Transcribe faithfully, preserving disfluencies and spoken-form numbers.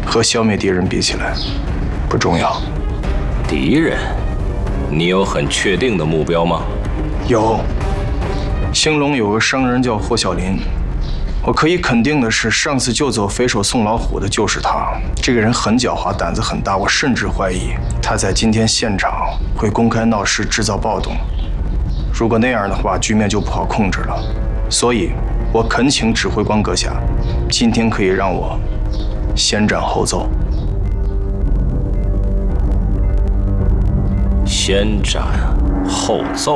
和消灭敌人比起来，不重要。 敌人？你有很确定的目标吗？ 有。兴隆有个商人叫霍小林，我可以肯定的是，上次救走匪首宋老虎的就是他。这个人很狡猾，胆子很大，我甚至怀疑他在今天现场会公开闹事，制造暴动。如果那样的话，局面就不好控制了。所以，我恳请指挥官阁下，今天可以让我先斩后奏。 先斩后奏。